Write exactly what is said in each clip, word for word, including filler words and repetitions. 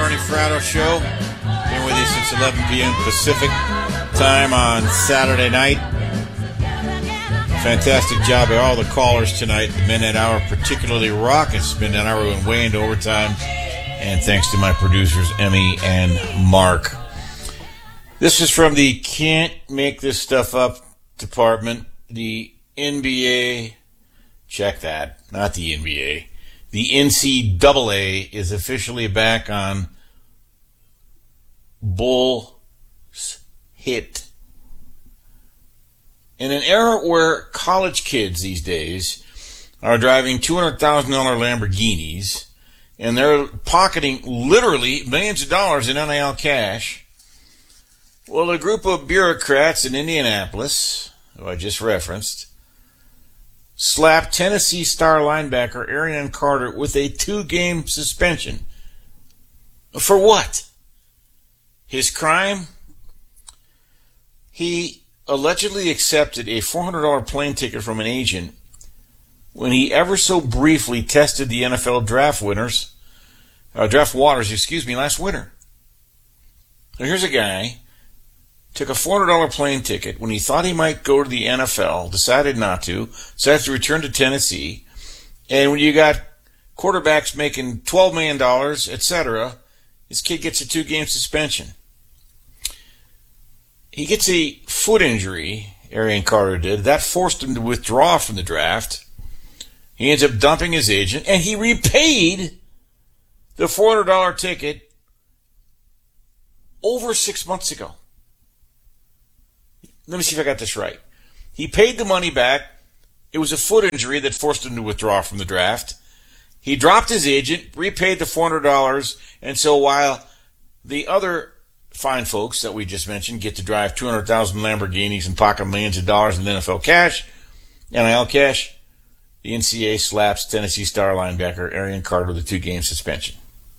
Bernie Fratto Show. Been with you since eleven p.m. Pacific time on Saturday night. Fantastic job by all the callers tonight. The Midnight Hour, particularly raucous Midnight Hour, went way into overtime. And thanks to my producers, Emmy and Mark. This is from the Can't Make This Stuff Up department. The N B A, check that, not the N B A. The N C double A is officially back on Bull's hit. In an era where college kids these days are driving two hundred thousand dollars Lamborghinis and they're pocketing literally millions of dollars in N I L cash, well, a group of bureaucrats in Indianapolis, who I just referenced, slapped Tennessee star linebacker Arian Carter with a two-game suspension. For what? His crime? He allegedly accepted a four hundred dollars plane ticket from an agent when he ever so briefly tested the N F L draft winners, uh, draft waters, excuse me, last winter. Now here's a guy, took a four hundred dollars plane ticket when he thought he might go to the N F L, decided not to, decided to return to Tennessee, and when you got quarterbacks making twelve million dollars, et cetera, this kid gets a two-game suspension. He gets a foot injury, Arian Carter did. That forced him to withdraw from the draft. He ends up dumping his agent, and he repaid the four hundred dollars ticket over six months ago. Let me see if I got this right. He paid the money back. It was a foot injury that forced him to withdraw from the draft. He dropped his agent, repaid the four hundred dollars, and so while the other fine folks that we just mentioned get to drive two hundred thousand Lamborghinis and pocket millions of dollars in N F L cash, N I L cash, the N C A A slaps Tennessee star linebacker Arian Carter with a two-game suspension.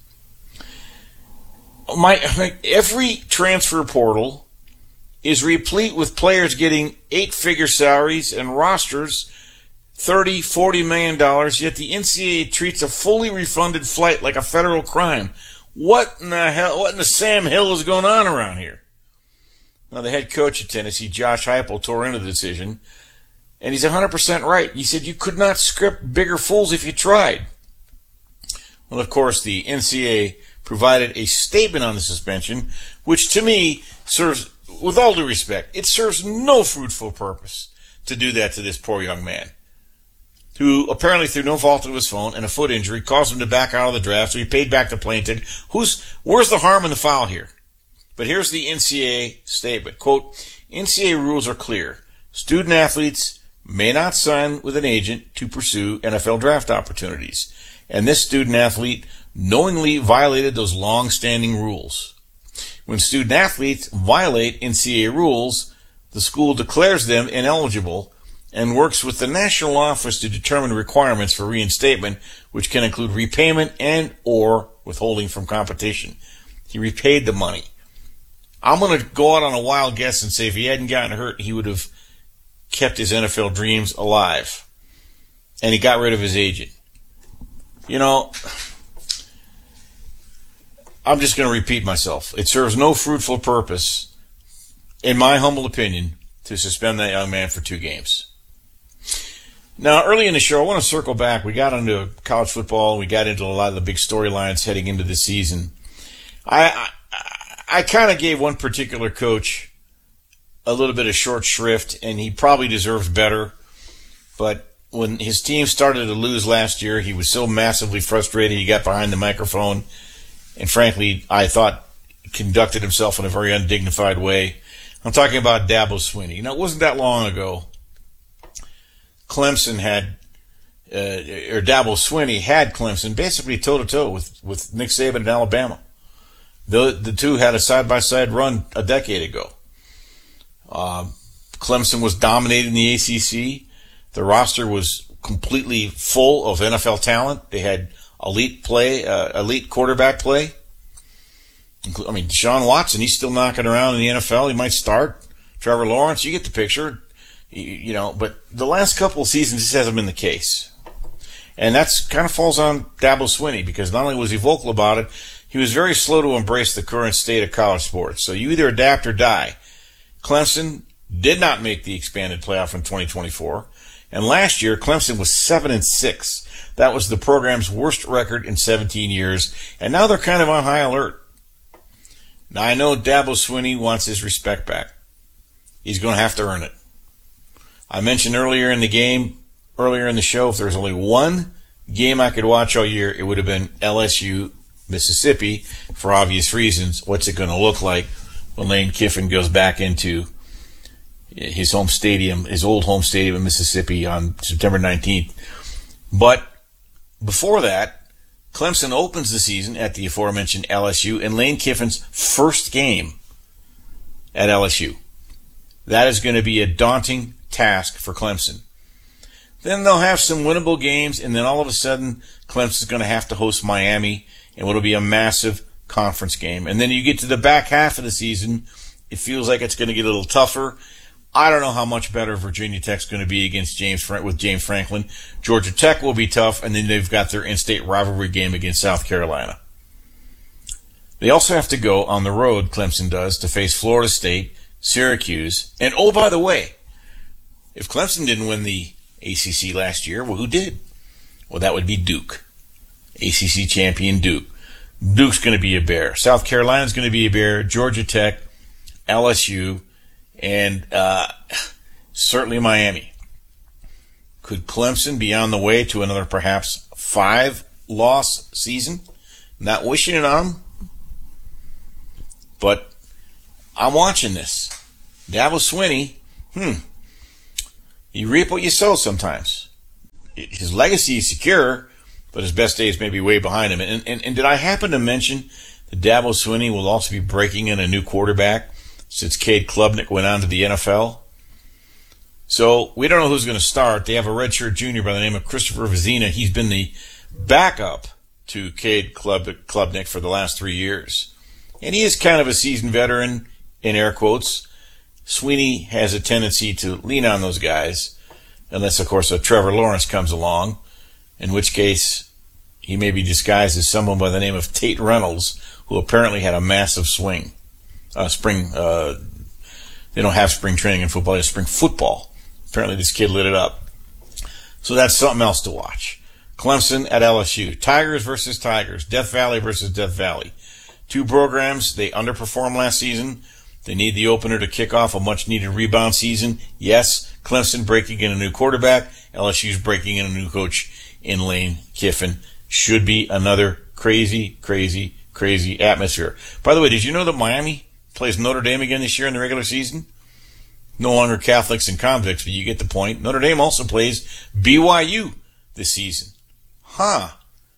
My, my every transfer portal is replete with players getting eight-figure salaries and rosters thirty, forty million dollars, yet the N C A A treats a fully refunded flight like a federal crime. What in the hell, what in the Sam Hill is going on around here? Now, the head coach of Tennessee, Josh Heupel, tore into the decision, and he's one hundred percent right. He said you could not script bigger fools if you tried. Well, of course, the N C A A provided a statement on the suspension, which to me serves, with all due respect, it serves no fruitful purpose to do that to this poor young man, who apparently through no fault of his phone and a foot injury caused him to back out of the draft, so he paid back the plane ticket. Who's, where's the harm in the foul here? But here's the N C A A statement. Quote, N C A A rules are clear. Student athletes may not sign with an agent to pursue N F L draft opportunities. And this student athlete knowingly violated those long-standing rules. When student athletes violate N C A A rules, the school declares them ineligible and works with the national office to determine requirements for reinstatement, which can include repayment and or withholding from competition. He repaid the money. I'm going to go out on a wild guess and say if he hadn't gotten hurt, he would have kept his N F L dreams alive. And he got rid of his agent. You know, I'm just going to repeat myself. It serves no fruitful purpose, in my humble opinion, to suspend that young man for two games. Now, early in the show, I want to circle back. We got into college football. We got into a lot of the big storylines heading into the season. I I, I kind of gave one particular coach a little bit of short shrift, and he probably deserves better. But when his team started to lose last year, he was so massively frustrated. He got behind the microphone and, frankly, I thought conducted himself in a very undignified way. I'm talking about Dabo Swinney. You know, it wasn't that long ago Clemson had, uh, or Dabo Swinney had Clemson basically toe-to-toe with, with Nick Saban in Alabama. The, the two had a side-by-side run a decade ago. Uh, Clemson was dominating the A C C. The roster was completely full of N F L talent. They had elite play, uh, elite quarterback play. I mean, Deshaun Watson, he's still knocking around in the N F L. He might start. Trevor Lawrence, you get the picture. You, you know, but the last couple of seasons, this hasn't been the case. And that's kind of falls on Dabo Swinney, because not only was he vocal about it, he was very slow to embrace the current state of college sports. So you either adapt or die. Clemson did not make the expanded playoff in twenty twenty-four. And last year, Clemson was seven and six. That was the program's worst record in seventeen years. And now they're kind of on high alert. Now I know Dabo Swinney wants his respect back. He's going to have to earn it. I mentioned earlier in the game, earlier in the show, if there was only one game I could watch all year, it would have been L S U Mississippi, for obvious reasons. What's it going to look like when Lane Kiffin goes back into his home stadium, his old home stadium in Mississippi on September nineteenth. But before that, Clemson opens the season at the aforementioned L S U in Lane Kiffin's first game at L S U. That is going to be a daunting task for Clemson. Then they'll have some winnable games, and then all of a sudden, Clemson's going to have to host Miami, and it'll be a massive conference game. And then you get to the back half of the season, it feels like it's going to get a little tougher. I don't know how much better Virginia Tech's going to be against James with James Franklin. Georgia Tech will be tough, and then they've got their in-state rivalry game against South Carolina. They also have to go on the road, Clemson does, to face Florida State, Syracuse, and oh, by the way, if Clemson didn't win the A C C last year, well, who did? Well, that would be Duke. A C C champion Duke. Duke's going to be a bear. South Carolina's going to be a bear. Georgia Tech, L S U, and uh, certainly Miami. Could Clemson be on the way to another perhaps five-loss season? Not wishing it on them, but I'm watching this. Dabo Swinney, hmm, you reap what you sow sometimes. His legacy is secure, but his best days may be way behind him. And, and, and did I happen to mention that Dabo Swinney will also be breaking in a new quarterback since Cade Klubnik went on to the N F L? So we don't know who's going to start. They have a redshirt junior by the name of Christopher Vezina. He's been the backup to Cade Klubnik for the last three years. And he is kind of a seasoned veteran, in air quotes. Swinney has a tendency to lean on those guys, unless, of course, a Trevor Lawrence comes along, in which case he may be disguised as someone by the name of Tate Reynolds, who apparently had a massive swing. Uh, spring, uh, they don't have spring training in football, they have spring football. Apparently this kid lit it up. So that's something else to watch. Clemson at L S U. Tigers versus Tigers. Death Valley versus Death Valley. Two programs, they underperformed last season. They need the opener to kick off a much-needed rebound season. Yes, Clemson breaking in a new quarterback. L S U's breaking in a new coach in Lane Kiffin. Should be another crazy, crazy, crazy atmosphere. By the way, did you know that Miami plays Notre Dame again this year in the regular season? No longer Catholics and convicts, but you get the point. Notre Dame also plays B Y U this season. Huh.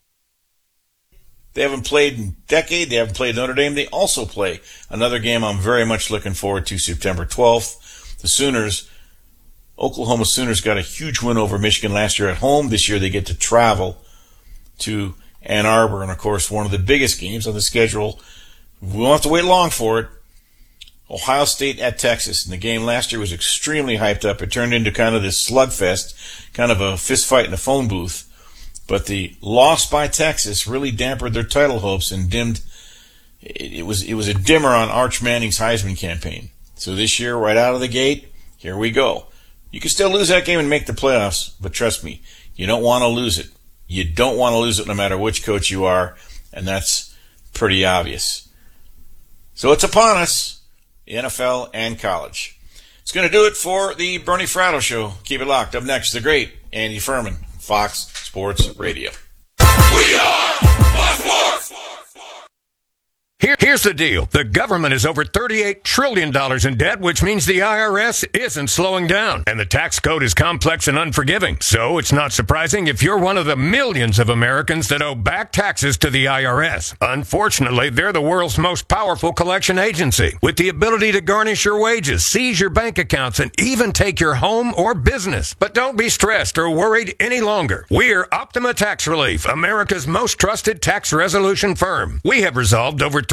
They haven't played in a decade. They haven't played Notre Dame. They also play another game I'm very much looking forward to, September twelfth. The Sooners, Oklahoma Sooners got a huge win over Michigan last year at home. This year they get to travel to Ann Arbor. And, of course, one of the biggest games on the schedule, we won't have to wait long for it, Ohio State at Texas. And the game last year was extremely hyped up. It turned into kind of this slugfest, kind of a fist fight in a phone booth. But the loss by Texas really dampened their title hopes and dimmed. It was it was a dimmer on Arch Manning's Heisman campaign. So this year, right out of the gate, here we go. You can still lose that game and make the playoffs, but trust me, you don't want to lose it. You don't want to lose it no matter which coach you are, and that's pretty obvious. So it's upon us, N F L and college. It's going to do it for the Bernie Fratto Show. Keep it locked. Up next, the great Andy Furman, Fox Sports Radio. We are Fox Sports! Here, here's the deal. The government is over thirty-eight trillion dollars in debt, which means the I R S isn't slowing down. And the tax code is complex and unforgiving. So it's not surprising if you're one of the millions of Americans that owe back taxes to the I R S. Unfortunately, they're the world's most powerful collection agency, with the ability to garnish your wages, seize your bank accounts, and even take your home or business. But don't be stressed or worried any longer. We're Optima Tax Relief, America's most trusted tax resolution firm. We have resolved over three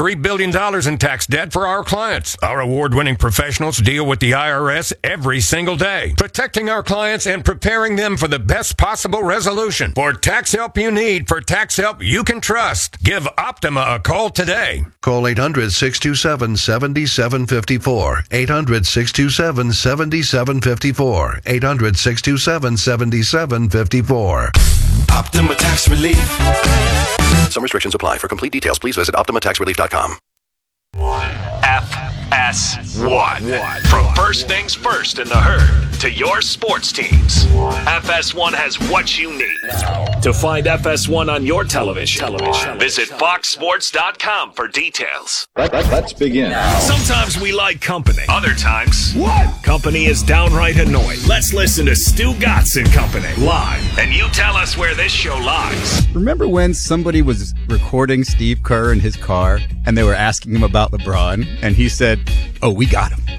three billion dollars in tax debt for our clients. Our award-winning professionals deal with the I R S every single day, protecting our clients and preparing them for the best possible resolution. For tax help you need, for tax help you can trust, give Optima a call today. Call eight hundred, six two seven, seven seven five four. eight hundred, six two seven, seven seven five four. eight hundred, six two seven, seven seven five four. Optima Tax Relief. Some restrictions apply. For complete details, please visit optima tax relief dot com. F S one. From first things first in the herd to your sports teams, F S one has what you need. To find F S one on your television, television. visit fox sports dot com for details. Let, let, let's begin. Sometimes we like company. Other times, what? Company is downright annoying. Let's listen to Stu Gatz and Company live, and you tell us where this show lies. Remember when somebody was recording Steve Kerr in his car and they were asking him about LeBron and he said, "Oh, we got him."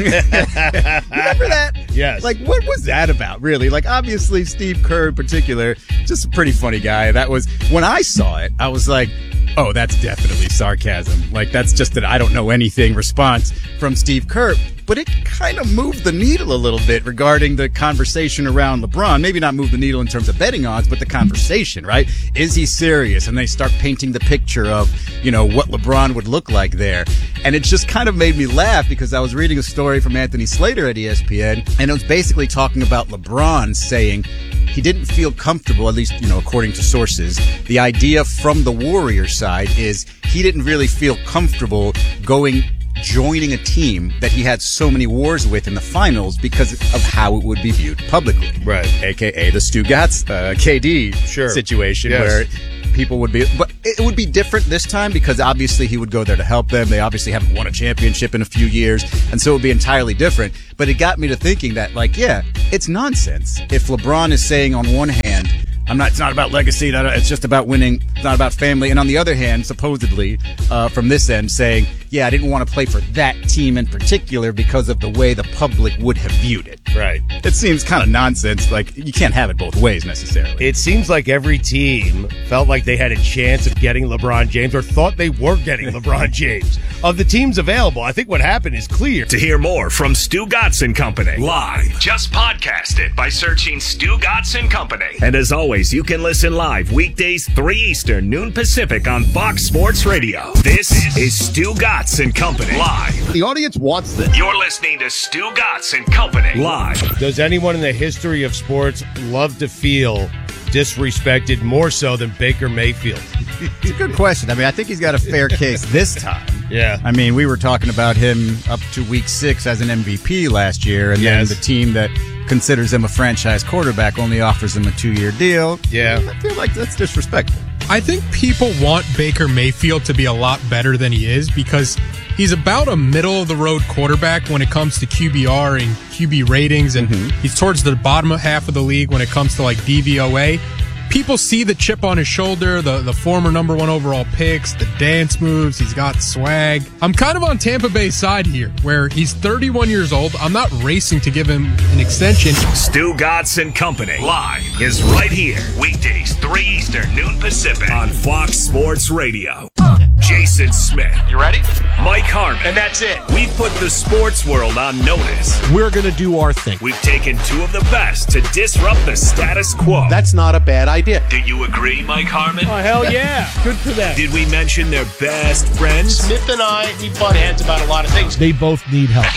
Remember that? Yes. Like, what was that about, really? Like, obviously, Steve Kerr in particular, just a pretty funny guy. That was, when I saw it, I was like, oh, that's definitely sarcasm. Like, that's just an I don't know anything response from Steve Kerr. But it kind of moved the needle a little bit regarding the conversation around LeBron. Maybe not move the needle in terms of betting odds, but the conversation, right? Is he serious? And they start painting the picture of, you know, what LeBron would look like there. And it just kind of made me laugh because I was reading a story from Anthony Slater at E S P N, and it was basically talking about LeBron saying he didn't feel comfortable, at least, you know, according to sources. The idea from the Warriors side is he didn't really feel comfortable going joining a team that he had so many wars with in the finals because of how it would be viewed publicly. Right. A K A the Stu Gatz, uh, K D Sure. situation Yes. where people would be, but it would be different this time because obviously he would go there to help them. They obviously haven't won a championship in a few years, and so it would be entirely different. But it got me to thinking that, like, yeah, it's nonsense. If LeBron is saying on one hand, I'm not. It's not about legacy. Not, it's just about winning. It's not about family. And on the other hand, supposedly, uh, from this end, saying, "Yeah, I didn't want to play for that team in particular because of the way the public would have viewed it." Right. It seems kind of nonsense. Like, you can't have it both ways necessarily. It seems like every team felt like they had a chance of getting LeBron James or thought they were getting LeBron James. Of the teams available, I think what happened is clear. To hear more from Stu Gatz and Company live, just podcast it by searching Stu Gatz and Company. And as always, you can listen live weekdays three Eastern, noon Pacific on Fox Sports Radio. This is Stu Gatz and Company live. The audience wants this. You're listening to Stu Gatz and Company live. Does anyone in the history of sports love to feel disrespected more so than Baker Mayfield? It's a good question. I mean, I think he's got a fair case this time. Yeah. I mean, we were talking about him up to week six as an M V P last year, and Yes. then the team that considers him a franchise quarterback only offers him a two-year deal. Yeah. I feel like that's disrespectful. I think people want Baker Mayfield to be a lot better than he is because he's about a middle-of-the-road quarterback when it comes to Q B R and Q B ratings, and Mm-hmm. he's towards the bottom half of the league when it comes to, like, D V O A. People see the chip on his shoulder, the, the former number one overall picks, the dance moves, he's got swag. I'm kind of on Tampa Bay's side here, where he's thirty-one years old. I'm not racing to give him an extension. Stu Gatz and Company live is right here, weekdays three Eastern, noon Pacific on Fox Sports Radio. Jason Smith. You ready? Mike Harmon. And that's it. We've put the sports world on notice. We're going to do our thing. We've taken two of the best to disrupt the status quo. That's not a bad idea. Do you agree, Mike Harmon? Oh, hell yeah. Good for them. Did we mention their best friends? Smith and I, we butt heads about a lot of things. They both need help.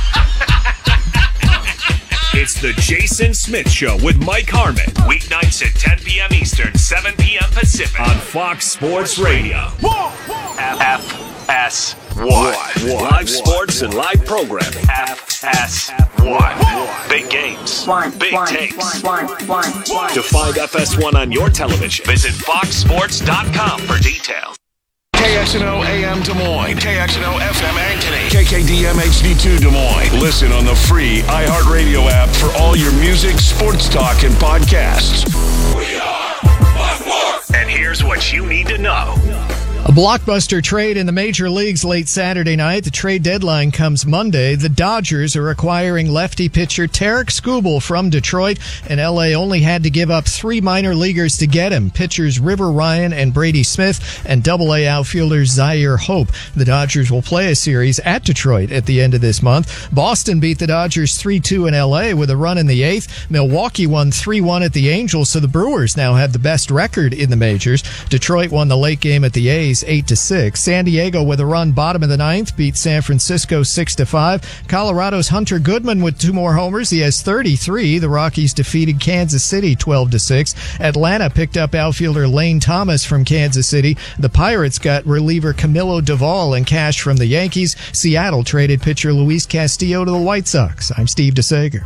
It's the Jason Smith Show with Mike Harmon. Weeknights at ten p.m. Eastern, seven p.m. Pacific on Fox Sports Radio. F S one. Live sports and live programming. F S one. Big games. Big takes. To find F S one on your television, visit fox sports dot com for details. K X N O A M Des Moines, K X N O F M Ankeny, K K D M H D two Des Moines. Listen on the free iHeartRadio app for all your music, sports talk, and podcasts. We are Fox Sports. And here's what you need to know. A blockbuster trade in the major leagues late Saturday night. The trade deadline comes Monday. The Dodgers are acquiring lefty pitcher Tarek Skubal from Detroit, and L A only had to give up three minor leaguers to get him. Pitchers River Ryan and Brady Smith, and double A outfielder Zaire Hope. The Dodgers will play a series at Detroit at the end of this month. Boston beat the Dodgers three two in L A with a run in the eighth. Milwaukee won three one at the Angels, so the Brewers now have the best record in the majors. Detroit won the late game at the A's eight to six. San Diego with a run bottom of the ninth beat San Francisco six to five. Colorado's Hunter Goodman with two more homers. He has thirty-three. The Rockies defeated Kansas City twelve to six. Atlanta picked up outfielder Lane Thomas from Kansas City. The Pirates got reliever Camilo Doval and cash from the Yankees. Seattle traded pitcher Luis Castillo to the White Sox. I'm Steve DeSager.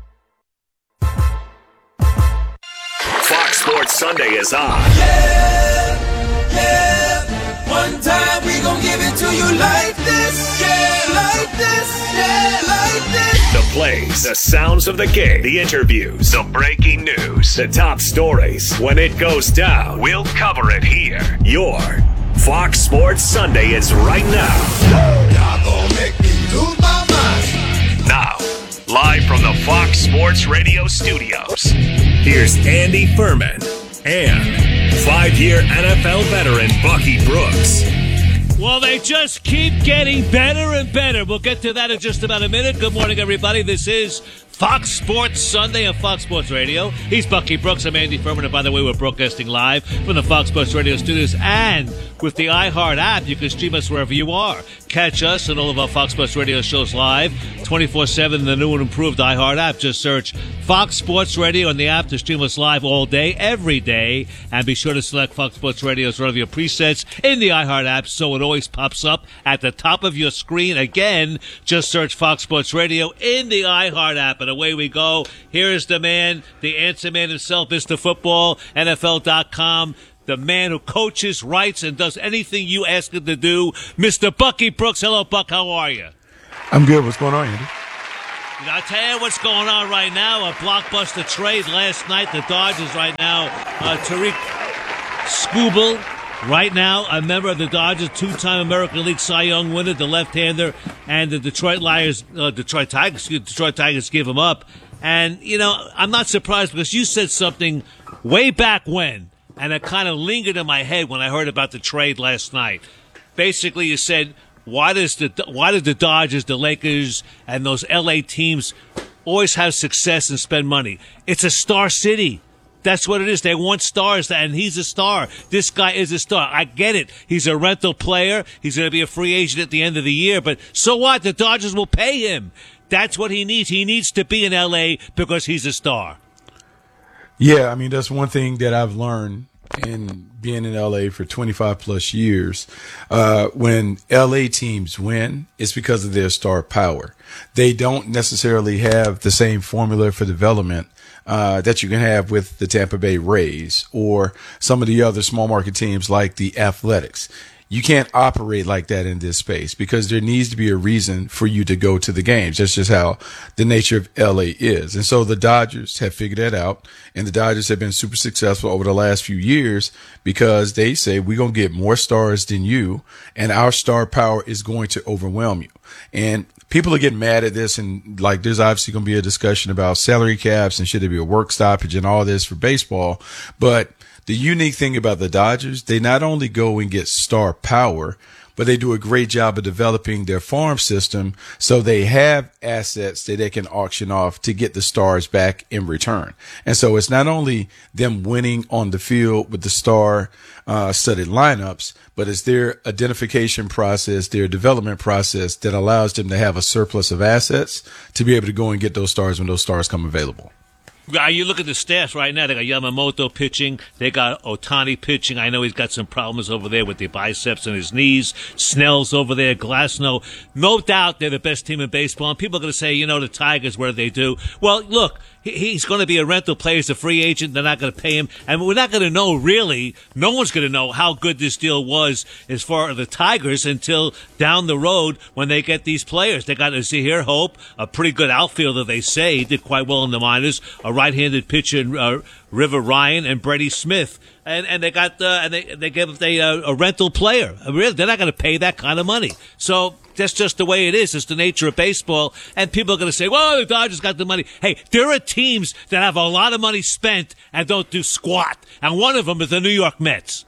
Fox Sports Sunday is on. Yeah, yeah. One time we gon' give it to you like this, yeah, like this, yeah, like this. The plays, the sounds of the game, the interviews, the breaking news, the top stories. When it goes down, we'll cover it here. Your Fox Sports Sunday is right now. Y'all gon' make me lose my mind. Now, live from the Fox Sports Radio studios, here's Andy Furman and five-year N F L veteran Bucky Brooks. Well, they just keep getting better and better. We'll get to that in just about a minute. Good morning, everybody. This is Fox Sports Sunday on Fox Sports Radio. He's Bucky Brooks. I'm Andy Furman. And by the way, we're broadcasting live from the Fox Sports Radio studios. And with the iHeart app, you can stream us wherever you are. Catch us and all of our Fox Sports Radio shows live twenty-four seven in the new and improved iHeart app. Just search Fox Sports Radio on the app to stream us live all day, every day. And be sure to select Fox Sports Radio as one of your presets in the iHeart app so it always pops up at the top of your screen. Again, just search Fox Sports Radio in the iHeart app. And away we go. Here is the man, the answer man himself, Mister Football, N F L dot com. The man who coaches, writes, and does anything you ask him to do, Mister Bucky Brooks. Hello, Buck. How are you? I'm good. What's going on, Andy? You know, I'll tell you what's going on right now. A blockbuster trade last night. The Dodgers right now. Uh, Tarek Skubal right now, a member of the Dodgers, two-time American League Cy Young winner, the left-hander, and the Detroit Lions, uh, Detroit Tigers, Detroit Tigers give him up. And, you know, I'm not surprised because you said something way back when, and it kind of lingered in my head when I heard about the trade last night. Basically, you said, why does the why did the Dodgers, the Lakers, and those L A teams always have success and spend money? It's a star city. That's what it is. They want stars, and he's a star. This guy is a star. I get it. He's a rental player. He's going to be a free agent at the end of the year, but so what? The Dodgers will pay him. That's what he needs. He needs to be in L A because he's a star. Yeah, I mean, that's one thing that I've learned in being in L A for twenty-five plus years. Uh, when L A teams win, it's because of their star power. They don't necessarily have the same formula for development uh, that you can have with the Tampa Bay Rays or some of the other small market teams like the Athletics. You can't operate like that in this space because there needs to be a reason for you to go to the games. That's just how the nature of L A is. And so the Dodgers have figured that out, and the Dodgers have been super successful over the last few years because they say we're going to get more stars than you, and our star power is going to overwhelm you. And people are getting mad at this, and like there's obviously going to be a discussion about salary caps and should there be a work stoppage and all this for baseball. But the unique thing about the Dodgers, they not only go and get star power, but they do a great job of developing their farm system so they have assets that they can auction off to get the stars back in return. And so it's not only them winning on the field with the star uh, studded lineups, but it's their identification process, their development process that allows them to have a surplus of assets to be able to go and get those stars when those stars come available. You look at the staff right now. They got Yamamoto pitching. They got Ohtani pitching. I know he's got some problems over there with the biceps and his knees. Snell's over there. Glasnow. No doubt they're the best team in baseball. And people are going to say, you know, the Tigers, what do they do? Well, look, he, he's going to be a rental player. He's a free agent. They're not going to pay him. And we're not going to know, really, no one's going to know how good this deal was as far as the Tigers until down the road when they get these players. They got Zahir Hope, a pretty good outfielder, they say. He did quite well in the minors. A right-handed pitcher in uh, River Ryan and Brady Smith. And and they got uh, and they they gave they uh, a rental player. Really, they're not going to pay that kind of money. So that's just the way it is. It's the nature of baseball. And people are going to say, "Well, the Dodgers got the money." Hey, there are teams that have a lot of money spent and don't do squat. And one of them is the New York Mets.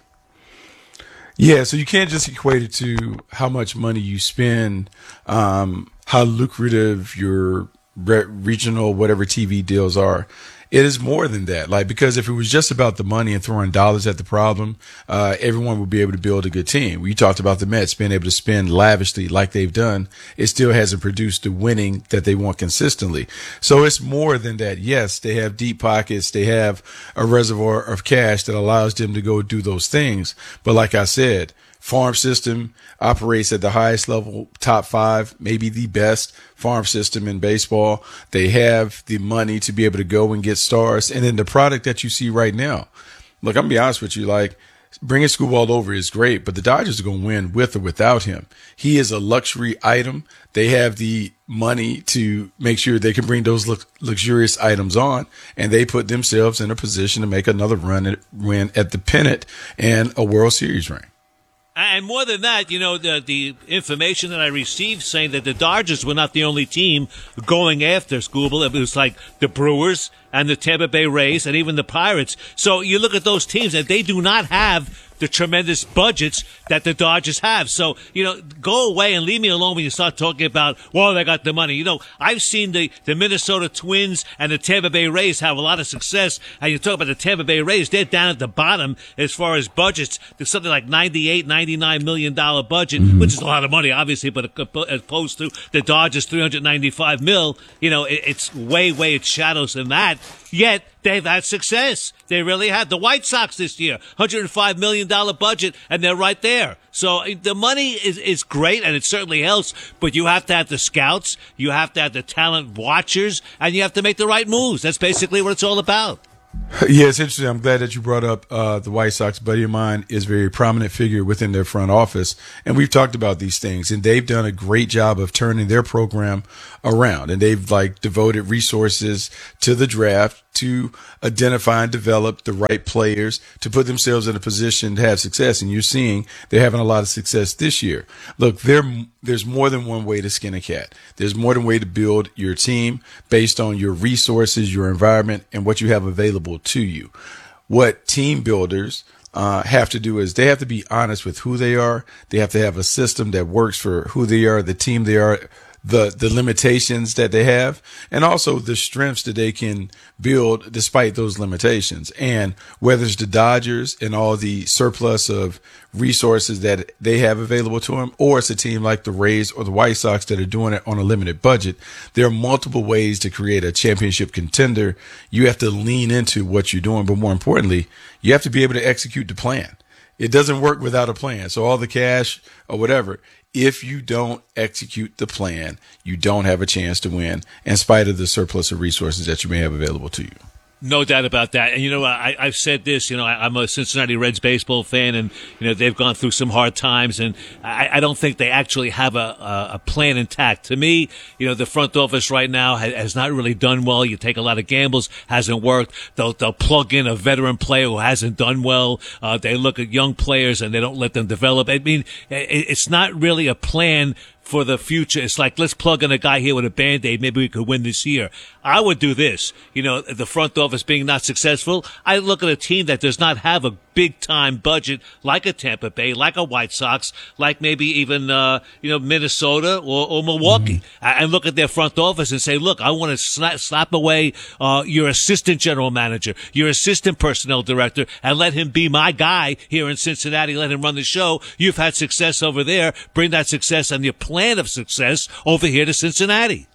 Yeah, so you can't just equate it to how much money you spend, um, how lucrative your re- regional whatever T V deals are. It is more than that. Like, because if it was just about the money and throwing dollars at the problem, uh, everyone would be able to build a good team. We talked about the Mets being able to spend lavishly like they've done. It still hasn't produced the winning that they want consistently. So it's more than that. Yes, they have deep pockets. They have a reservoir of cash that allows them to go do those things. But like I said, farm system operates at the highest level, top five, maybe the best farm system in baseball. They have the money to be able to go and get stars. And then the product that you see right now, look, I'm going to be honest with you, like, bringing Scubal over is great, but the Dodgers are going to win with or without him. He is a luxury item. They have the money to make sure they can bring those lux- luxurious items on, and they put themselves in a position to make another run at, win at the pennant and a World Series ring. And more than that, you know, the the information that I received saying that the Dodgers were not the only team going after Scubal. It was like the Brewers and the Tampa Bay Rays and even the Pirates. So you look at those teams, and they do not have the tremendous budgets that the Dodgers have. So, you know, go away and leave me alone when you start talking about, well, they got the money. You know, I've seen the, the Minnesota Twins and the Tampa Bay Rays have a lot of success. And you talk about the Tampa Bay Rays, they're down at the bottom as far as budgets. There's something like ninety-eight, ninety-nine million dollars budget, mm-hmm. which is a lot of money, obviously, but as opposed to the Dodgers three hundred ninety-five mil, you know, it, it's way, way it shadows than that. Yet they've had success. They really have. The White Sox this year, one hundred five million dollars budget, and they're right there. So the money is, is great, and it certainly helps, but you have to have the scouts, you have to have the talent watchers, and you have to make the right moves. That's basically what it's all about. Yeah, it's interesting. I'm glad that you brought up uh, the White Sox. A buddy of mine is a very prominent figure within their front office, and we've talked about these things, and they've done a great job of turning their program around, and they've like devoted resources to the draft to identify and develop the right players to put themselves in a position to have success. And you're seeing they're having a lot of success this year. Look, there, there's more than one way to skin a cat. There's more than one way to build your team based on your resources, your environment, and what you have available to you. What team builders uh, have to do is they have to be honest with who they are. They have to have a system that works for who they are, the team they are, the the limitations that they have, and also the strengths that they can build despite those limitations. And whether it's the Dodgers and all the surplus of resources that they have available to them, or it's a team like the Rays or the White Sox that are doing it on a limited budget, there are multiple ways to create a championship contender. You have to lean into what you're doing, but more importantly, you have to be able to execute the plan. It doesn't work without a plan. So all the cash or whatever, if you don't execute the plan, you don't have a chance to win, in spite of the surplus of resources that you may have available to you. No doubt about that. And, you know, I, I've said this, you know, I, I'm a Cincinnati Reds baseball fan, and, you know, they've gone through some hard times, and I, I don't think they actually have a, a, a plan intact. To me, you know, the front office right now has, has not really done well. You take a lot of gambles, hasn't worked. They'll, they'll plug in a veteran player who hasn't done well. Uh, they look at young players and they don't let them develop. I mean, it, it's not really a plan for the future. It's like, let's plug in a guy here with a Band-Aid. Maybe we could win this year. I would do this. You know, the front office being not successful, I look at a team that does not have a big-time budget like a Tampa Bay, like a White Sox, like maybe even, uh, you know, Minnesota or, or Milwaukee, mm-hmm. and look at their front office and say, look, I want to slap, slap away uh, your assistant general manager, your assistant personnel director, and let him be my guy here in Cincinnati. Let him run the show. You've had success over there. Bring that success and your plan of success over here to Cincinnati.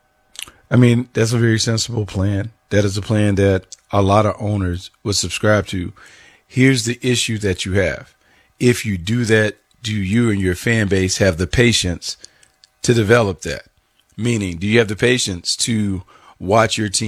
I mean, that's a very sensible plan. That is a plan that a lot of owners would subscribe to. Here's the issue that you have. If you do that, do you and your fan base have the patience to develop that? Meaning, do you have the patience to watch your team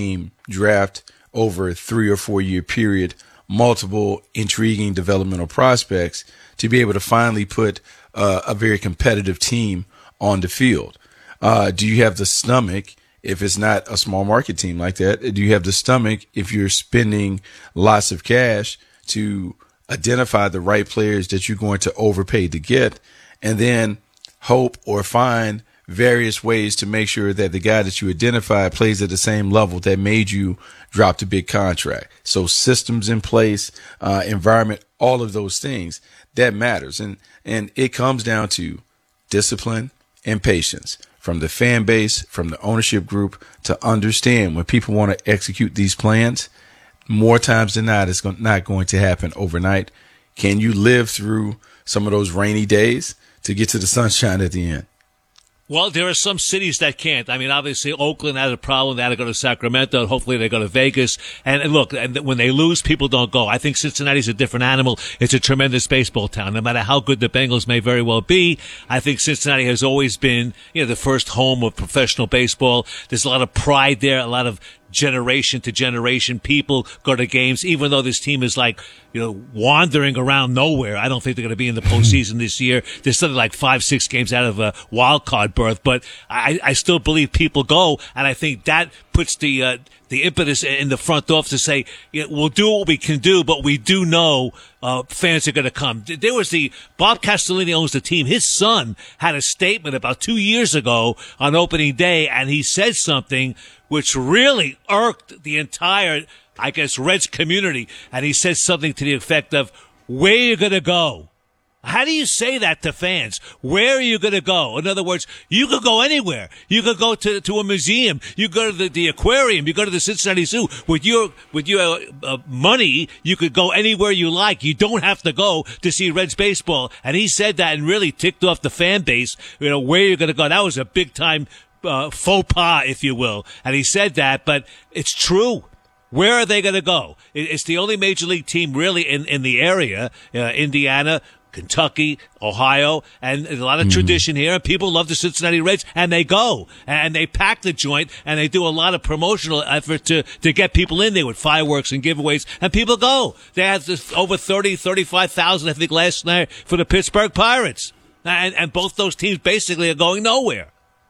draft over a three or four year period multiple intriguing developmental prospects to be able to finally put uh, a very competitive team on the field. Uh, do you have the stomach if it's not a small market team like that? Do you have the stomach if you're spending lots of cash to identify the right players that you're going to overpay to get, and then hope or find various ways to make sure that the guy that you identify plays at the same level that made you drop the big contract? So systems in place, uh, environment, all of those things, that matters. And, and it comes down to discipline and patience from the fan base, from the ownership group, to understand when people want to execute these plans, more times than not, it's not going to happen overnight. Can you live through some of those rainy days to get to the sunshine at the end? Well, there are some cities that can't. I mean, obviously, Oakland had a problem. They had to go to Sacramento. Hopefully, they go to Vegas. And, and look, and when they lose, people don't go. I think Cincinnati's a different animal. It's a tremendous baseball town. No matter how good the Bengals may very well be, I think Cincinnati has always been, you know, the first home of professional baseball. There's a lot of pride there, a lot of generation to generation. People go to games, even though this team is like, you know, wandering around nowhere. I don't think they're going to be in the postseason this year. They're still like five, six games out of a wild card berth, but I, I still believe people go, and I think that puts the uh, the impetus in the front office to say, you know, we'll do what we can do, but we do know uh, fans are going to come. There was the Bob Castellini owns the team. His son had a statement about two years ago on opening day, and he said something which really irked the entire, I guess, Reds community. And he said something to the effect of, where are you going to go? How do you say that to fans? Where are you going to go? In other words, you could go anywhere. You could go to to a museum. You go to the, the aquarium. You go to the Cincinnati Zoo. With your with your uh, money, you could go anywhere you like. You don't have to go to see Reds baseball. And he said that and really ticked off the fan base. You know, where are you going to go? That was a big time uh, faux pas, if you will. And he said that, but it's true. Where are they going to go? It's the only major league team really in, in the area, uh, Indiana, Kentucky, Ohio, and a lot of mm-hmm. tradition here. And people love the Cincinnati Reds, and they go. And they pack the joint, and they do a lot of promotional effort to, to get people in there with fireworks and giveaways, and people go. They had this over thirty, thirty-five thousand, I think, last night for the Pittsburgh Pirates. And, and both those teams basically are going nowhere.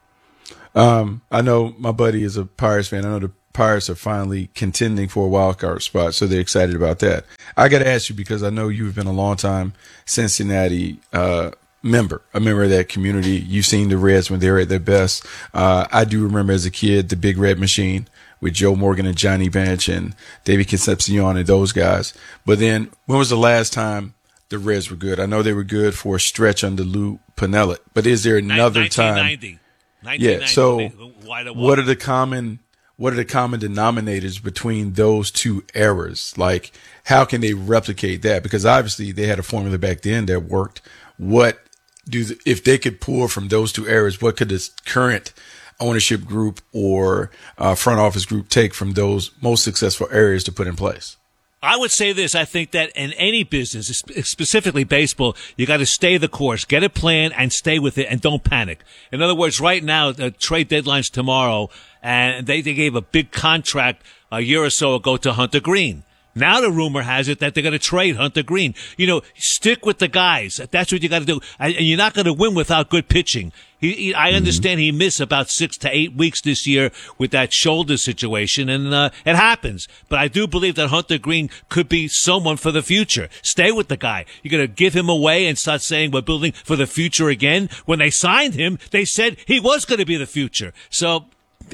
Um, I know my buddy is a Pirates fan. I know the Pirates are finally contending for a wild card spot, so they're excited about that. I got to ask you, because I know you've been a long time Cincinnati uh, member, a member of that community. You've seen the Reds when they're at their best. Uh, I do remember as a kid the Big Red Machine with Joe Morgan and Johnny Bench and David Concepcion and those guys. But then, when was the last time the Reds were good? I know they were good for a stretch under Lou Piniella, but is there another time? Yeah. So, what are the common? What are the common denominators between those two eras? Like, how can they replicate that? Because obviously they had a formula back then that worked. What do, the, if they could pull from those two eras, what could this current ownership group or uh, front office group take from those most successful areas to put in place? I would say this. I think that in any business, specifically baseball, you got to stay the course, get a plan, and stay with it, and don't panic. In other words, right now, the trade deadline's tomorrow, and they, they gave a big contract a year or so ago to Hunter Green. Now the rumor has it that they're going to trade Hunter Green. You know, stick with the guys. That's what you got to do. And you're not going to win without good pitching. He, he, I understand he missed about six to eight weeks this year with that shoulder situation, and uh, it happens. But I do believe that Hunter Green could be someone for the future. Stay with the guy. You're going to give him away and start saying we're building for the future again. When they signed him, they said he was going to be the future. So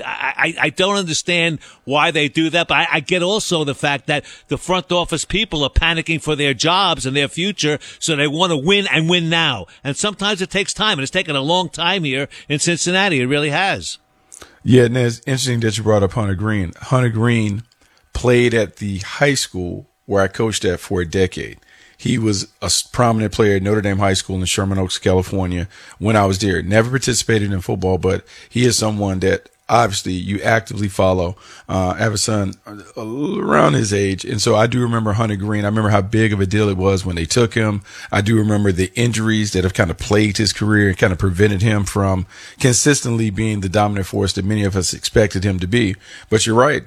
I, I don't understand why they do that, but I, I get also the fact that the front office people are panicking for their jobs and their future, so they want to win and win now. And sometimes it takes time, and it's taken a long time here in Cincinnati. It really has. Yeah, and it's interesting that you brought up Hunter Green. Hunter Green played at the high school where I coached at for a decade. He was a prominent player at Notre Dame High School in Sherman Oaks, California, when I was there. Never participated in football, but he is someone that obviously you actively follow. Uh, I have a son around his age. And so I do remember Hunter Green. I remember how big of a deal it was when they took him. I do remember the injuries that have kind of plagued his career and kind of prevented him from consistently being the dominant force that many of us expected him to be. But you're right. The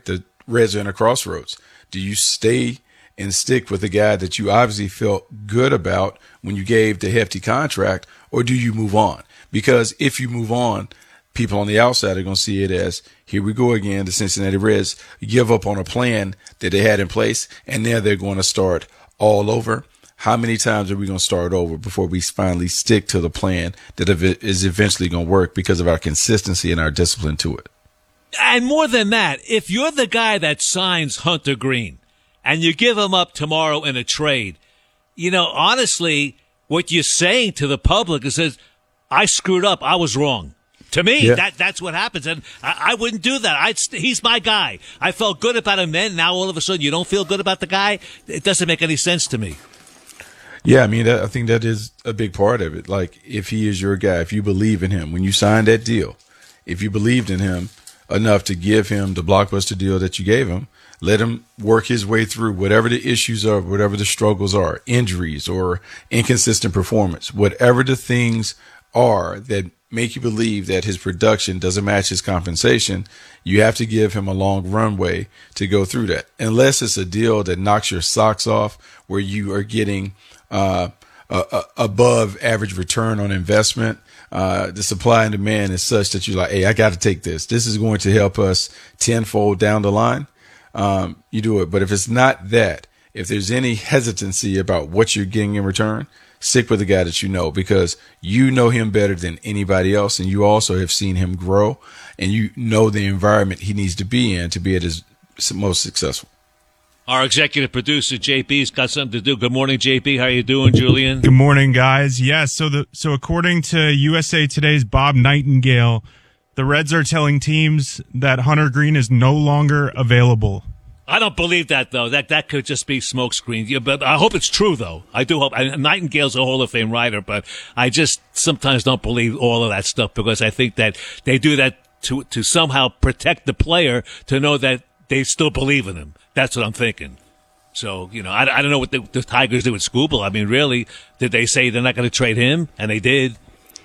Reds are in a crossroads. Do you stay and stick with the guy that you obviously felt good about when you gave the hefty contract, or do you move on? Because if you move on, people on the outside are going to see it as, here we go again, the Cincinnati Reds give up on a plan that they had in place, and now they're going to start all over. How many times are we going to start over before we finally stick to the plan that is eventually going to work because of our consistency and our discipline to it? And more than that, if you're the guy that signs Hunter Green and you give him up tomorrow in a trade, you know, honestly, what you're saying to the public is, says, I screwed up. I was wrong. To me, yeah. that that's what happens, and I, I wouldn't do that. I'd, he's my guy. I felt good about him then. Now all of a sudden you don't feel good about the guy? It doesn't make any sense to me. Yeah, I mean, that, I think that is a big part of it. Like, if he is your guy, if you believe in him, when you signed that deal, if you believed in him enough to give him the blockbuster deal that you gave him, let him work his way through whatever the issues are, whatever the struggles are, injuries or inconsistent performance, whatever the things are that make you believe that his production doesn't match his compensation, you have to give him a long runway to go through that. Unless it's a deal that knocks your socks off, where you are getting uh, a, a above average return on investment. Uh, the supply and demand is such that you're like, hey, I got to take this. This is going to help us tenfold down the line. Um, you do it. But if it's not that, if there's any hesitancy about what you're getting in return, stick with the guy that you know, because you know him better than anybody else. And you also have seen him grow, and you know the environment he needs to be in to be at his most successful. Our executive producer, J P's got something to do. Good morning, J P. How you doing, Julian? Good morning, guys. Yes, so the so according to U S A Today's Bob Nightingale, the Reds are telling teams that Hunter Green is no longer available. I don't believe that, though. That that could just be smokescreen. Yeah, but I hope it's true, though. I do hope. I, Nightingale's a Hall of Fame writer, but I just sometimes don't believe all of that stuff, because I think that they do that to to somehow protect the player, to know that they still believe in him. That's what I'm thinking. So, you know, I, I don't know what the, the Tigers did with Skubal. I mean, really, did they say they're not going to trade him? And they did.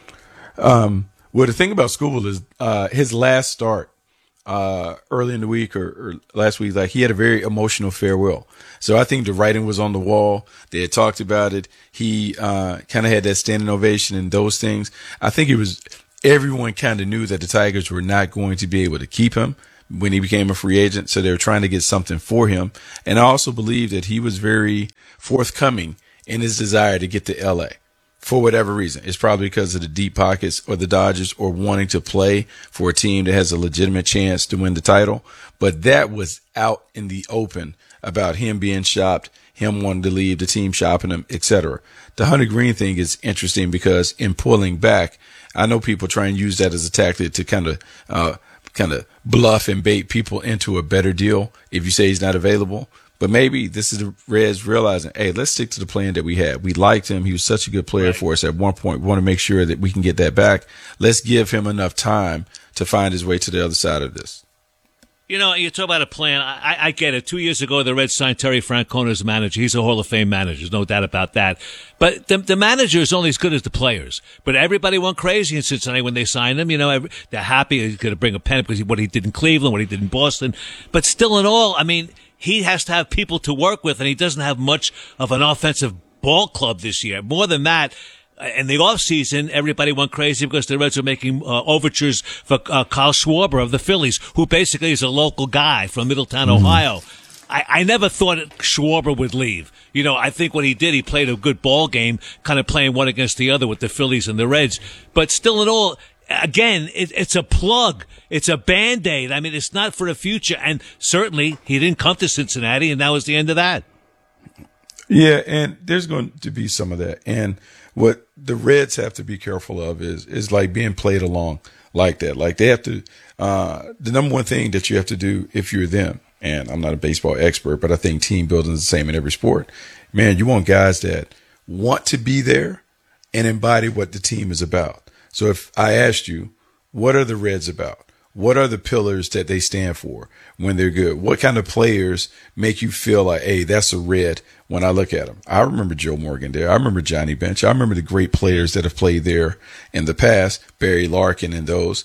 Um, well, the thing about Skubal is uh, his last start uh, early in the week or, or last week, like, he had a very emotional farewell. So I think the writing was on the wall. They had talked about it. He uh, kind of had that standing ovation and those things. I think it was everyone kind of knew that the Tigers were not going to be able to keep him when he became a free agent. So they were trying to get something for him. And I also believe that he was very forthcoming in his desire to get to L A for whatever reason. It's probably because of the deep pockets or the Dodgers, or wanting to play for a team that has a legitimate chance to win the title. But that was out in the open about him being shopped, him wanting to leave, the team shopping him, et cetera. The Hunter Green thing is interesting because in pulling back, I know people try and use that as a tactic to kind of, uh, kind of bluff and bait people into a better deal if you say he's not available. But maybe this is the Reds realizing, hey, let's stick to the plan that we had. We liked him. He was such a good player right. for us at one point. We want to make sure that we can get that back. Let's give him enough time to find his way to the other side of this. You know, you talk about a plan. I, I get it. Two years ago, the Reds signed Terry Francona as manager. He's a Hall of Fame manager. There's no doubt about that. But the, the manager is only as good as the players. But everybody went crazy in Cincinnati when they signed him. You know, every, they're happy he's going to bring a pen because of what he did in Cleveland, what he did in Boston. But still in all, I mean, he has to have people to work with, and he doesn't have much of an offensive ball club this year. More than that, in the offseason, everybody went crazy because the Reds were making uh, overtures for uh, Kyle Schwarber of the Phillies, who basically is a local guy from Middletown, mm. Ohio. I, I never thought Schwarber would leave. You know, I think what he did, he played a good ball game, kind of playing one against the other with the Phillies and the Reds. But still in all, again, it, it's a plug. It's a Band-Aid. I mean, it's not for the future. And certainly, he didn't come to Cincinnati, and that was the end of that. Yeah, and there's going to be some of that. And what the Reds have to be careful of is is like being played along like that. Like they have to, uh, the number one thing that you have to do if you're them, and I'm not a baseball expert, but I think team building is the same in every sport. Man, you want guys that want to be there and embody what the team is about. So if I asked you, what are the Reds about? What are the pillars that they stand for when they're good? What kind of players make you feel like, hey, that's a Red when I look at them? I remember Joe Morgan there. I remember Johnny Bench. I remember the great players that have played there in the past, Barry Larkin and those.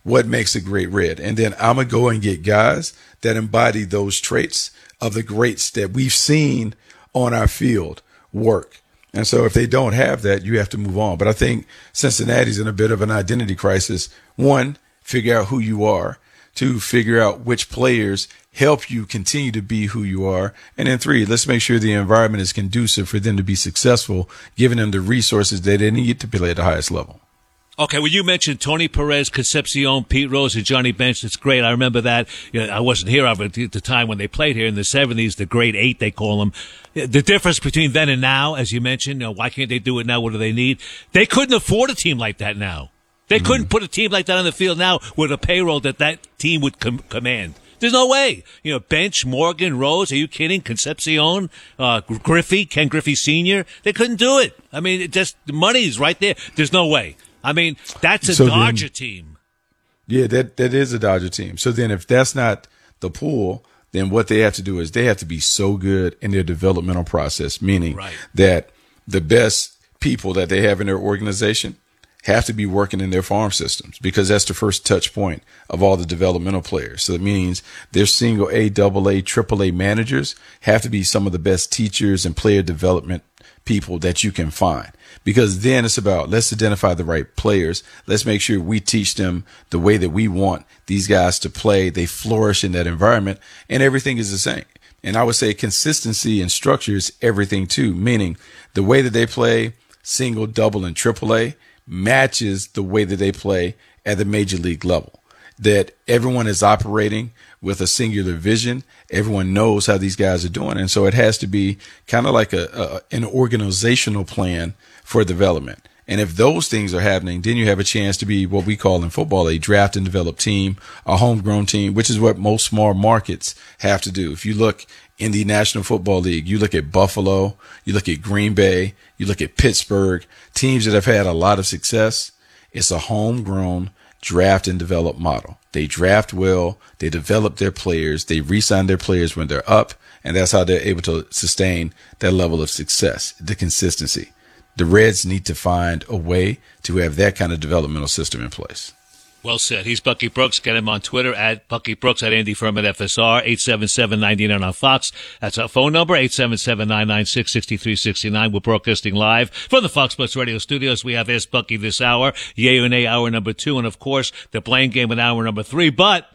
what makes a great Red. And then I'm going to go and get guys that embody those traits of the greats that we've seen on our field work. And so if they don't have that, you have to move on. But I think Cincinnati's in a bit of an identity crisis. One, figure out who you are. Two, figure out which players help you continue to be who you are. And then three, let's make sure the environment is conducive for them to be successful, giving them the resources that they need to play at the highest level. Okay, well, you mentioned Tony Perez, Concepcion, Pete Rose, and Johnny Bench. It's great. I remember that. You know, I wasn't here at the time when they played here in the seventies, the Great Eight, they call them. The difference between then and now, as you mentioned, you know, why can't they do it now? What do they need? They couldn't afford a team like that now. They mm-hmm. couldn't put a team like that on the field now with a payroll that that team would com- command. There's no way. You know, Bench, Morgan, Rose, are you kidding? Concepcion, uh, Griffey, Ken Griffey Senior They couldn't do it. I mean, it just, the money's right there. There's no way. I mean, that's a so Dodger then, team. Yeah, that that is a Dodger team. So then if that's not the pool, then what they have to do is they have to be so good in their developmental process, meaning right. that the best people that they have in their organization have to be working in their farm systems, because that's the first touch point of all the developmental players. So it means their single A, double A, triple A managers have to be some of the best teachers and player development people that you can find, because then it's about, let's identify the right players. Let's make sure we teach them the way that we want these guys to play. They flourish in that environment, and everything is the same. And I would say consistency and structure is everything too, meaning the way that they play single, double, and triple A matches the way that they play at the major league level. That everyone is operating with a singular vision. Everyone knows how these guys are doing. And so it has to be kind of like a, a an organizational plan for development. And if those things are happening, then you have a chance to be what we call in football a draft and develop team, a homegrown team, which is what most small markets have to do. If you look in the National Football League, you look at Buffalo, you look at Green Bay, you look at Pittsburgh, teams that have had a lot of success. It's a homegrown draft and develop model. They draft well, they develop their players, they re-sign their players when they're up, and that's how they're able to sustain that level of success, the consistency. The Reds need to find a way to have that kind of developmental system in place. Well said. He's Bucky Brooks. Get him on Twitter at Bucky Brooks, at Andy Furman F S R, eight seven seven, nine nine on Fox. That's our phone number, eight seven seven, nine nine six, six three six nine. We're broadcasting live from the Fox Sports Radio studios. We have Ask Bucky this hour, Yay or Nay hour number two, and of course, the Blame Game in hour number three. But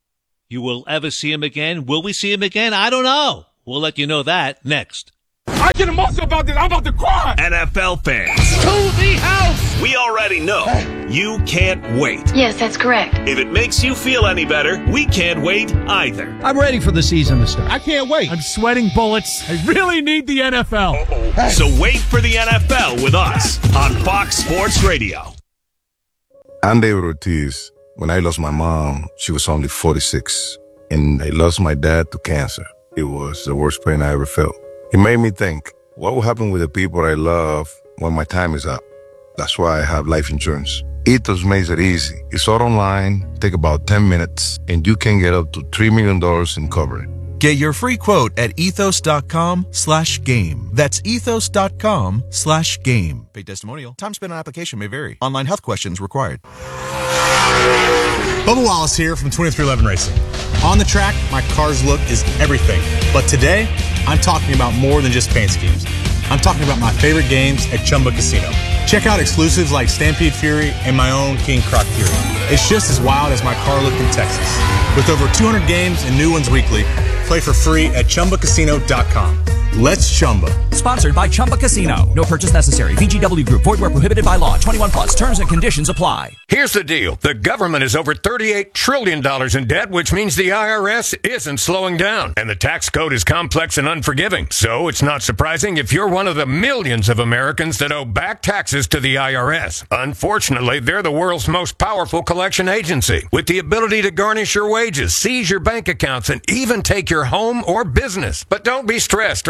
you will ever see him again? Will we see him again? I don't know. We'll let you know that next. I get emotional about this. I'm about to cry. N F L fans. To the house. We already know you can't wait. Yes, that's correct. If it makes you feel any better, we can't wait either. I'm ready for the season to start. I can't wait. I'm sweating bullets. I really need the N F L. Hey. So wait for the N F L with us on Fox Sports Radio. I'm David Ortiz. When I lost my mom, she was only forty-six. And I lost my dad to cancer. It was the worst pain I ever felt. It made me think, what will happen with the people I love when my time is up? That's why I have life insurance. Ethos makes it easy. It's all online, take about ten minutes, and you can get up to three million dollars in coverage. Get your free quote at ethos.com slash game. That's ethos.com slash game. Paid testimonial. Time spent on application may vary. Online health questions required. Bubba Wallace here from twenty-three eleven Racing. On the track, my car's look is everything. But today, I'm talking about more than just paint schemes. I'm talking about my favorite games at Chumba Casino. Check out exclusives like Stampede Fury and my own King Croc Fury. It's just as wild as my car look in Texas. With over two hundred games and new ones weekly, play for free at chumba casino dot com. Let's Chumba. Sponsored by Chumba Casino. No purchase necessary. V G W Group. Void where prohibited by law. twenty-one plus. Terms and conditions apply. Here's the deal. The government is over thirty-eight trillion dollars in debt, which means the I R S isn't slowing down. And the tax code is complex and unforgiving. So it's not surprising if you're one of the millions of Americans that owe back taxes to the I R S. Unfortunately, they're the world's most powerful collection agency, with the ability to garnish your wages, seize your bank accounts, and even take your home or business. But don't be stressed or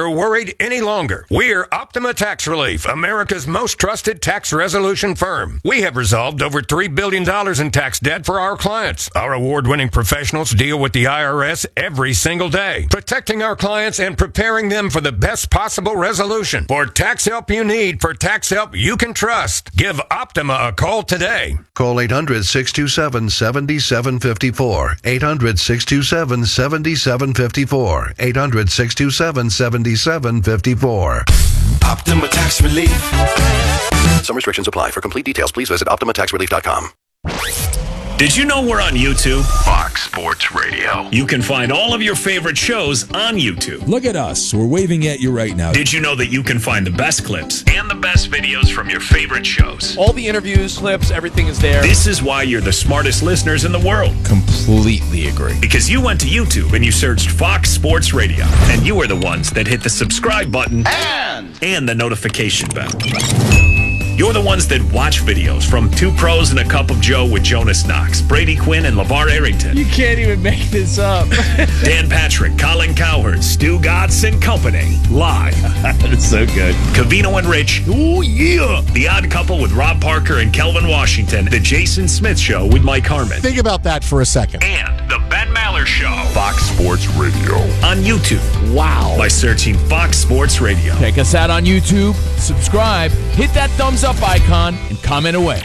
you're worried any longer. We're Optima Tax Relief, America's most trusted tax resolution firm. We have resolved over three billion dollars in tax debt for our clients. Our award-winning professionals deal with the I R S every single day, protecting our clients and preparing them for the best possible resolution. For tax help you need, for tax help you can trust, give Optima a call today. Call eight hundred, six two seven, seven seven five four. eight hundred, six two seven, seven seven five four. eight hundred, six two seven, seven seven five four. Optima Tax Relief. Some restrictions apply. For complete details, please visit optima tax relief dot com. Did you know we're on YouTube? Fox Sports Radio. You can find all of your favorite shows on YouTube. Look at us. We're waving at you right now. Did you know that you can find the best clips and the best videos from your favorite shows? All the interviews, clips, everything is there. This is why you're the smartest listeners in the world. Completely agree. Because you went to YouTube and you searched Fox Sports Radio. And you are the ones that hit the subscribe button and, and the notification bell. You're the ones that watch videos from Two Pros and a Cup of Joe with Jonas Knox, Brady Quinn, and LeVar Arrington. You can't even make this up. Dan Patrick, Colin Cowherd, Stu Gatz and Company. Live. That's so good. Covino and Rich. Oh, yeah. The Odd Couple with Rob Parker and Kelvin Washington. The Jason Smith Show with Mike Harmon. Think about that for a second. And The Ben Maller Show. Fox Sports Radio. On YouTube. Wow. By searching Fox Sports Radio. Check us out on YouTube, subscribe, hit that thumbs up icon, and comment away.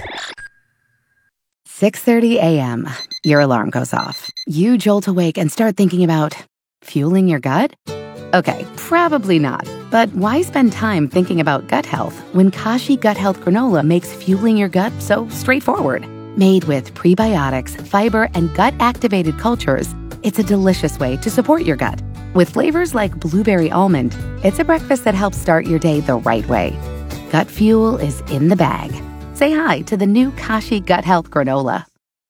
six thirty a.m. Your alarm goes off. You jolt awake and start thinking about fueling your gut? Okay, probably not. But why spend time thinking about gut health when Kashi Gut Health Granola makes fueling your gut so straightforward? Made with prebiotics, fiber, and gut-activated cultures, it's a delicious way to support your gut. With flavors like blueberry almond, it's a breakfast that helps start your day the right way. Gut fuel is in the bag. Say hi to the new Kashi Gut Health Granola.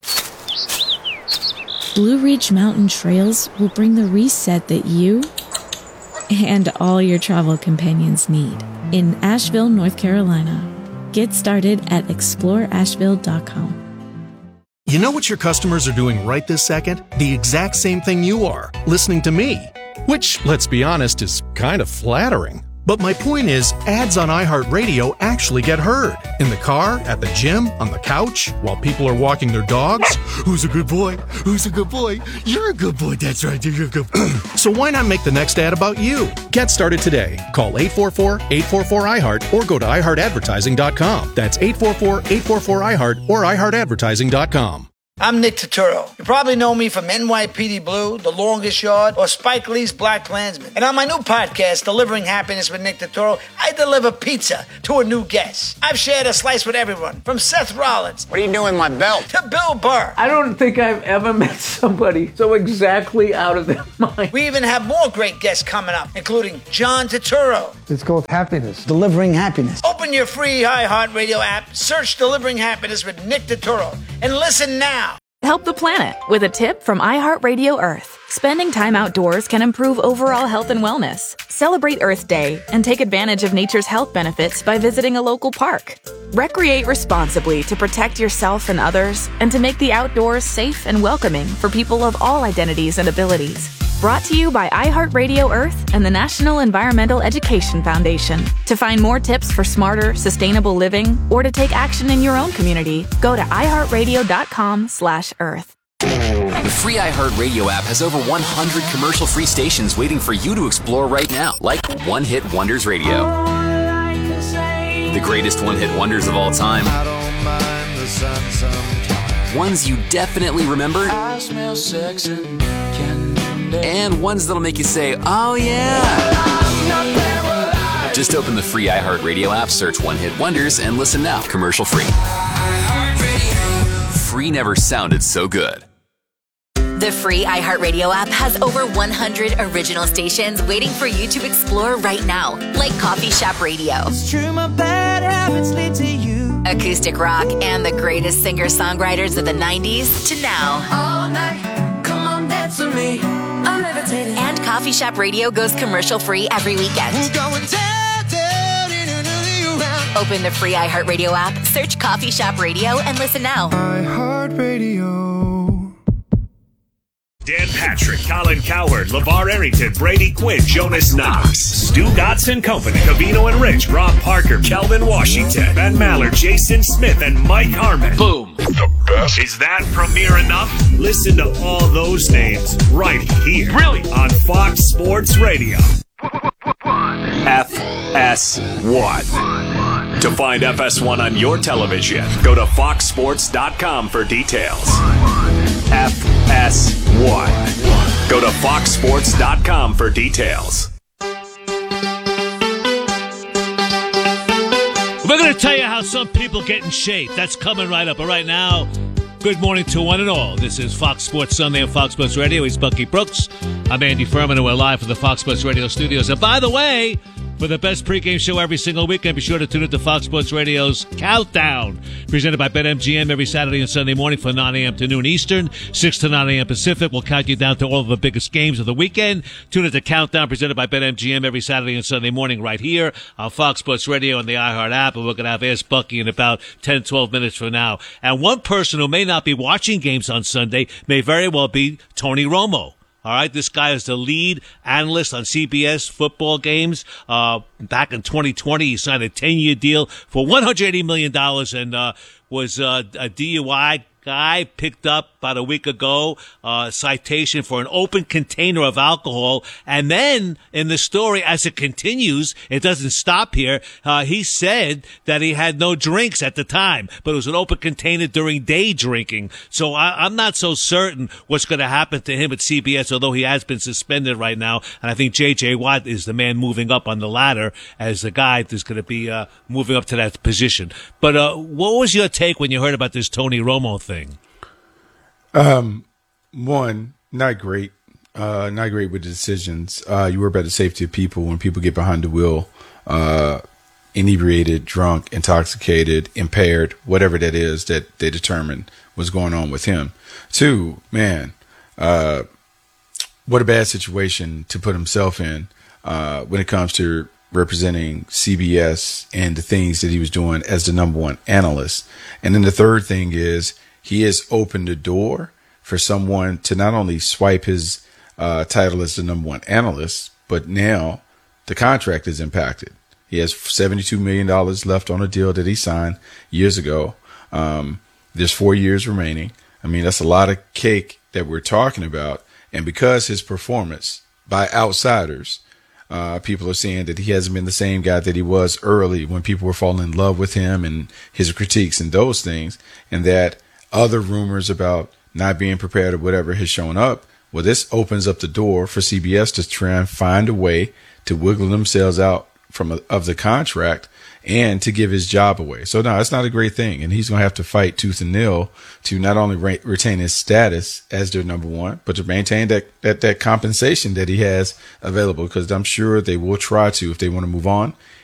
Blue Ridge Mountain Trails will bring the reset that you and all your travel companions need in Asheville, North Carolina. Get started at explore asheville dot com. You know what your customers are doing right this second? The exact same thing you are, listening to me. Which, let's be honest, is kind of flattering. But my point is, ads on iHeartRadio actually get heard. In the car, at the gym, on the couch, while people are walking their dogs. Who's a good boy? Who's a good boy? You're a good boy. That's right. You're a good boy. So why not make the next ad about you? Get started today. Call eight four four, eight four four, I heart or go to i heart advertising dot com. That's eight four four, eight four four, I heart or i heart advertising dot com. I'm Nick Turturro. You probably know me from N Y P D Blue, The Longest Yard, or Spike Lee's Black Klansman. And on my new podcast, Delivering Happiness with Nick Turturro, I deliver pizza to a new guest. I've shared a slice with everyone, from Seth Rollins. What are you doing with my belt? To Bill Burr. I don't think I've ever met somebody so exactly out of their mind. We even have more great guests coming up, including John Turturro. It's called Happiness. Delivering Happiness. Open your free iHeartRadio app, search Delivering Happiness with Nick Turturro, and listen now. Help the planet with a tip from iHeartRadio Earth. Spending time outdoors can improve overall health and wellness. Celebrate Earth Day and take advantage of nature's health benefits by visiting a local park. Recreate responsibly to protect yourself and others, and to make the outdoors safe and welcoming for people of all identities and abilities. Brought to you by iHeartRadio Earth and the National Environmental Education Foundation. To find more tips for smarter, sustainable living, or to take action in your own community, go to i heart radio dot com slash earth. The free iHeartRadio app has over one hundred commercial-free stations waiting for you to explore right now, like One Hit Wonders Radio. The greatest one-hit wonders of all time. Ones you definitely remember. I smell sex and And ones that'll make you say, oh yeah. Just open the free iHeartRadio app, search One Hit Wonders, and listen now, commercial free. Free never sounded so good. The free iHeartRadio app has over one hundred original stations waiting for you to explore right now, like Coffee Shop Radio. It's true, my bad habits lead to you. Acoustic rock and the greatest singer-songwriters of the nineties to now. All night, come on, dance with me. I'm levitating. And Coffee Shop Radio goes commercial-free every weekend. We're going down, down, in another round. Open the free iHeartRadio app, search Coffee Shop Radio, and listen now. iHeartRadio. Dan Patrick, Colin Cowherd, LeVar Arrington, Brady Quinn, Jonas Knox, Stu Gotts Company, Cavino and Rich, Rob Parker, Kelvin Washington, Ben Maller, Jason Smith, and Mike Harmon. Boom. The best. Is that premiere enough? Listen to all those names right here. Really? On Fox Sports Radio. F S one. To find F S one on your television, go to fox sports dot com for details. F S one. Go to fox sports dot com for details. We're going to tell you how some people get in shape. That's coming right up. But right now, good morning to one and all. This is Fox Sports Sunday on Fox Sports Radio. He's Bucky Brooks. I'm Andy Furman, and we're live from the Fox Sports Radio studios. And by the way, for the best pregame show every single weekend, be sure to tune into Fox Sports Radio's Countdown, presented by BetMGM every Saturday and Sunday morning from nine a.m. to noon Eastern, six to nine a.m. Pacific. We'll count you down to all of the biggest games of the weekend. Tune into Countdown, presented by BetMGM every Saturday and Sunday morning right here on Fox Sports Radio and the iHeart app. And we're going to have Ask Bucky in about ten, twelve minutes from now. And one person who may not be watching games on Sunday may very well be Tony Romo. All right, this guy is the lead analyst on C B S football games. Uh, back in twenty twenty, he signed a ten-year deal for one hundred eighty million dollars and uh, was uh, a D U I guy picked up about a week ago, uh, citation for an open container of alcohol. And then in the story, as it continues, it doesn't stop here. Uh, he said that he had no drinks at the time, but it was an open container during day drinking. So I, I'm not so certain what's going to happen to him at C B S, although he has been suspended right now. And I think J J Watt is the man moving up on the ladder as the guy that's going to be uh, moving up to that position. But uh, what was your take when you heard about this Tony Romo thing? Um, one, not great. Uh, not great with the decisions. Uh, you worry about the safety of people when people get behind the wheel, uh, inebriated, drunk, intoxicated, impaired, whatever that is that they determine was going on with him. Two, man, uh, what a bad situation to put himself in, uh, when it comes to representing C B S and the things that he was doing as the number one analyst. And then the third thing is, he has opened the door for someone to not only swipe his uh, title as the number one analyst, but now the contract is impacted. He has seventy-two million dollars left on a deal that he signed years ago. Um, there's four years remaining. I mean, that's a lot of cake that we're talking about. And because his performance by outsiders, uh, people are saying that he hasn't been the same guy that he was early when people were falling in love with him and his critiques and those things, and that other rumors about not being prepared or whatever has shown up. Well, this opens up the door for C B S to try and find a way to wiggle themselves out from a, of the contract and to give his job away. So no, it's not a great thing. And he's going to have to fight tooth and nail to not only re- retain his status as their number one, but to maintain that, that, that compensation that he has available. Because I'm sure they will try to, if they want to move on,